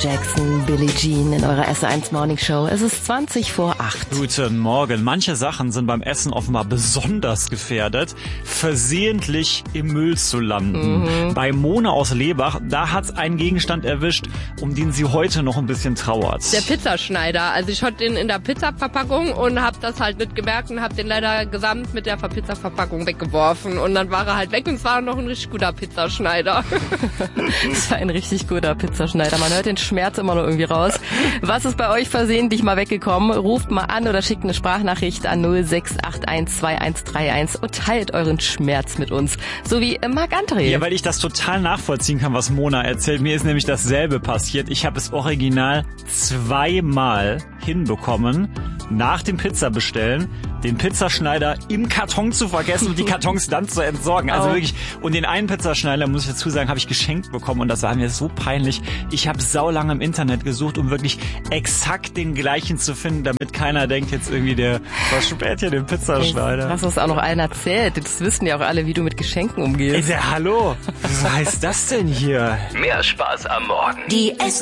Jackson, Billie Jean in eurer SR1 Morning Show. Es ist 20:08. Guten Morgen. Manche Sachen sind beim Essen offenbar besonders gefährdet, versehentlich im Müll zu landen. Bei Mona aus Lebach, da hat's einen Gegenstand erwischt, um den sie heute noch ein bisschen trauert. Der Pizzaschneider. Also ich hatte den in der Pizzaverpackung und habe das halt nicht gemerkt und habe den leider gesamt mit der Pizzaverpackung weggeworfen. Und dann war er halt weg und es war noch ein richtig guter Pizzaschneider. Das war ein richtig guter Pizzaschneider. Man hört den Schmerz immer noch irgendwie raus. Was ist bei euch versehentlich mal weggekommen? Ruft mal an oder schickt eine Sprachnachricht an 06812131 und teilt euren Schmerz mit uns. So wie Marc André. Ja, weil ich das total nachvollziehen kann, was Mona erzählt. Mir ist nämlich dasselbe passiert. Ich habe es original 2-mal hinbekommen, nach dem Pizzabestellen den Pizzaschneider im Karton zu vergessen und die Kartons dann zu entsorgen. Also wirklich, und den einen Pizzaschneider, muss ich dazu sagen, habe ich geschenkt bekommen und das war mir so peinlich. Ich habe saulange im Internet gesucht, um wirklich exakt den gleichen zu finden, damit keiner denkt jetzt irgendwie, der versperrt hier den Pizzaschneider. Was uns auch noch allen erzählt. Das wissen ja auch alle, wie du mit Geschenken umgehst. Hallo, was heißt das denn hier? Mehr Spaß am Morgen. Die